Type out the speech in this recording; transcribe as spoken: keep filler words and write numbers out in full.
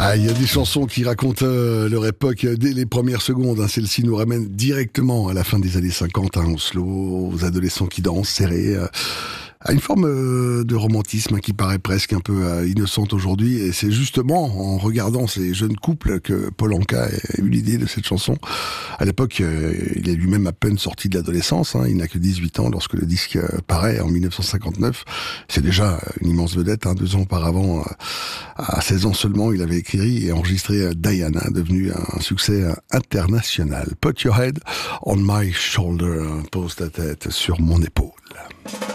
Ah, il y a des chansons qui racontent euh, leur époque dès les premières secondes. Hein. Celle-ci nous ramène directement à la fin des années cinquante, hein, Oslo, aux adolescents qui dansent serrés, euh, à une forme euh, de romantisme hein, qui paraît presque un peu euh, innocente aujourd'hui. Et c'est justement en regardant ces jeunes couples que Paul Anka a eu l'idée de cette chanson. À l'époque, euh, il est lui-même à peine sorti de l'adolescence. Hein. Il n'a que dix-huit ans lorsque le disque euh, paraît en mille neuf cent cinquante-neuf. C'est déjà une immense vedette. Hein. Deux ans auparavant, euh, à seize ans seulement, il avait écrit et enregistré euh, Diana, devenu un succès euh, international. Put your head on my shoulder, pose ta tête sur mon épaule.